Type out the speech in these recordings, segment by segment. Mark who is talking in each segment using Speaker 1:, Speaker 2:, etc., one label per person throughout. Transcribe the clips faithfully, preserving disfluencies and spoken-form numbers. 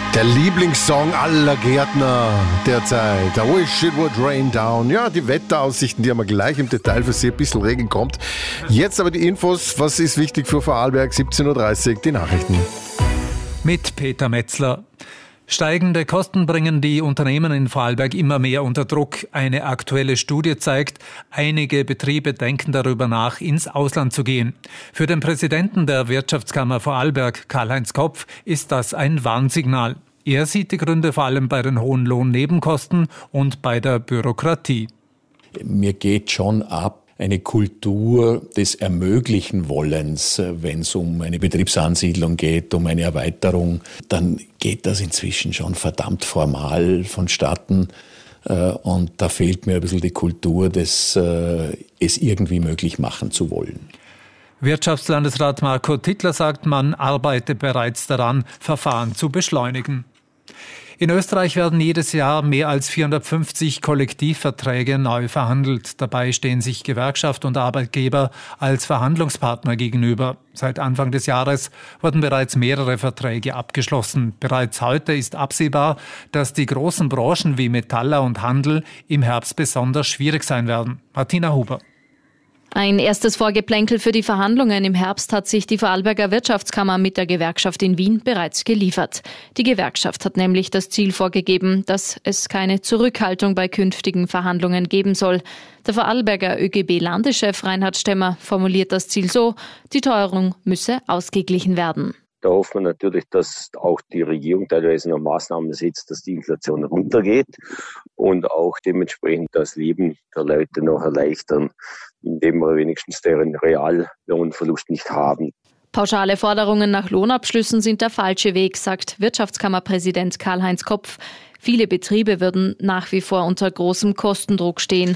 Speaker 1: Der Lieblingssong aller Gärtner derzeit. I wish it would rain down. Ja, die Wetteraussichten, die haben wir gleich im Detail für Sie. Ein bisschen Regen kommt. Jetzt aber die Infos. Was ist wichtig für Vorarlberg? siebzehn Uhr dreißig, die Nachrichten.
Speaker 2: Mit Peter Metzler. Steigende Kosten bringen die Unternehmen in Vorarlberg immer mehr unter Druck. Eine aktuelle Studie zeigt, einige Betriebe denken darüber nach, ins Ausland zu gehen. Für den Präsidenten der Wirtschaftskammer Vorarlberg, Karl-Heinz Kopf, ist das ein Warnsignal. Er sieht die Gründe vor allem bei den hohen Lohnnebenkosten und bei der Bürokratie.
Speaker 3: Mir geht schon ab eine Kultur des Ermöglichen Wollens, wenn es um eine Betriebsansiedlung geht, um eine Erweiterung, dann geht das inzwischen schon verdammt formal vonstatten. Und da fehlt mir ein bisschen die Kultur, des, es irgendwie möglich machen zu wollen.
Speaker 2: Wirtschaftslandesrat Marco Tittler sagt, man arbeite bereits daran, Verfahren zu beschleunigen. In Österreich werden jedes Jahr mehr als vierhundertfünfzig Kollektivverträge neu verhandelt. Dabei stehen sich Gewerkschaft und Arbeitgeber als Verhandlungspartner gegenüber. Seit Anfang des Jahres wurden bereits mehrere Verträge abgeschlossen. Bereits heute ist absehbar, dass die großen Branchen wie Metaller und Handel im Herbst besonders schwierig sein werden. Martina Huber.
Speaker 4: Ein erstes Vorgeplänkel für die Verhandlungen im Herbst hat sich die Vorarlberger Wirtschaftskammer mit der Gewerkschaft in Wien bereits geliefert. Die Gewerkschaft hat nämlich das Ziel vorgegeben, dass es keine Zurückhaltung bei künftigen Verhandlungen geben soll. Der Vorarlberger Ö G B-Landeschef Reinhard Stemmer formuliert das Ziel so: Die Teuerung müsse ausgeglichen werden.
Speaker 5: Da hoffen wir natürlich, dass auch die Regierung teilweise noch Maßnahmen setzt, dass die Inflation runtergeht und auch dementsprechend das Leben der Leute noch erleichtern, indem wir wenigstens deren Reallohnverlust nicht haben.
Speaker 4: Pauschale Forderungen nach Lohnabschlüssen sind der falsche Weg, sagt Wirtschaftskammerpräsident Karl-Heinz Kopf. Viele Betriebe würden nach wie vor unter großem Kostendruck stehen.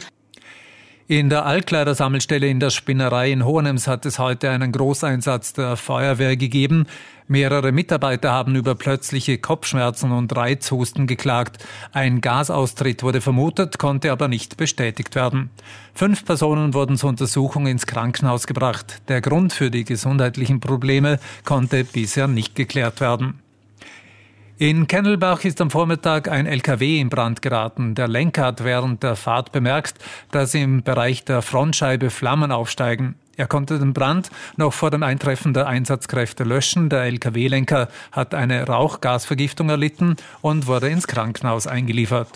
Speaker 2: In der Altkleidersammelstelle in der Spinnerei in Hohenems hat es heute einen Großeinsatz der Feuerwehr gegeben. Mehrere Mitarbeiter haben über plötzliche Kopfschmerzen und Reizhusten geklagt. Ein Gasaustritt wurde vermutet, konnte aber nicht bestätigt werden. Fünf Personen wurden zur Untersuchung ins Krankenhaus gebracht. Der Grund für die gesundheitlichen Probleme konnte bisher nicht geklärt werden. In Kennelbach ist am Vormittag ein L K W in Brand geraten. Der Lenker hat während der Fahrt bemerkt, dass im Bereich der Frontscheibe Flammen aufsteigen. Er konnte den Brand noch vor dem Eintreffen der Einsatzkräfte löschen. Der L K W-Lenker hat eine Rauchgasvergiftung erlitten und wurde ins Krankenhaus eingeliefert.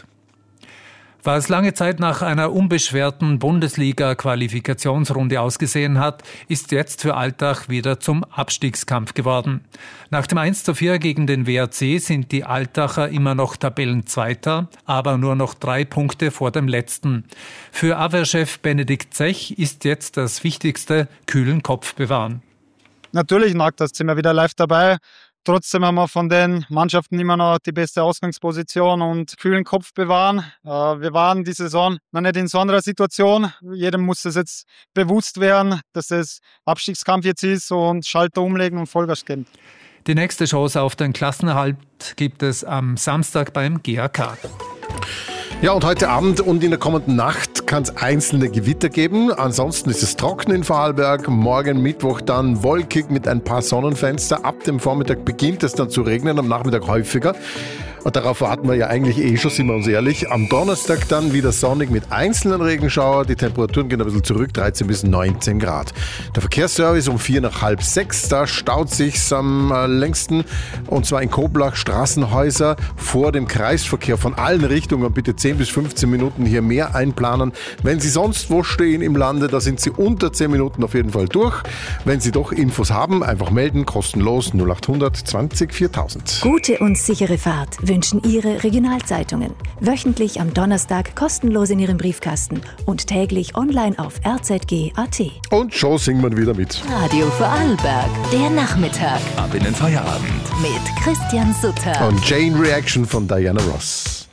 Speaker 2: Was lange Zeit nach einer unbeschwerten Bundesliga-Qualifikationsrunde ausgesehen hat, ist jetzt für Altach wieder zum Abstiegskampf geworden. Nach dem eins zu vier gegen den W A C sind die Altacher immer noch Tabellenzweiter, aber nur noch drei Punkte vor dem letzten. Für Abwehrchef Benedikt Zech ist jetzt das Wichtigste, kühlen Kopf bewahren.
Speaker 6: Natürlich, Marc, da sind wir wieder live dabei. Trotzdem haben wir von den Mannschaften immer noch die beste Ausgangsposition und kühlen Kopf bewahren. Wir waren die Saison noch nicht in so einer Situation. Jedem muss es jetzt bewusst werden, dass es Abstiegskampf jetzt ist und Schalter umlegen und Vollgas geben.
Speaker 2: Die nächste Chance auf den Klassenerhalt gibt es am Samstag beim G A K.
Speaker 1: Ja, und heute Abend und in der kommenden Nacht kann es einzelne Gewitter geben. Ansonsten ist es trocken in Vorarlberg. Morgen Mittwoch dann wolkig mit ein paar Sonnenfenster. Ab dem Vormittag beginnt es dann zu regnen, am Nachmittag häufiger. Und darauf warten wir ja eigentlich eh schon, sind wir uns ehrlich. Am Donnerstag dann wieder sonnig mit einzelnen Regenschauer. Die Temperaturen gehen ein bisschen zurück, dreizehn bis neunzehn Grad. Der Verkehrsservice um vier nach halb sechs. Da staut sich's am längsten. Und zwar in Koblach Straßenhäuser vor dem Kreisverkehr von allen Richtungen. Bitte zehn bis fünfzehn Minuten hier mehr einplanen. Wenn Sie sonst wo stehen im Lande, da sind Sie unter zehn Minuten auf jeden Fall durch. Wenn Sie doch Infos haben, einfach melden. Kostenlos null acht hundert zwanzig viertausend.
Speaker 7: Gute und sichere Fahrt wünschen Ihre Regionalzeitungen. Wöchentlich am Donnerstag kostenlos in Ihrem Briefkasten und täglich online auf r z g punkt a t.
Speaker 1: Und schon singen wir wieder mit.
Speaker 7: Radio Vorarlberg, der Nachmittag.
Speaker 8: Ab in den Feierabend.
Speaker 7: Mit Christian Sutter.
Speaker 1: Und Jane Reaction von Diana Ross.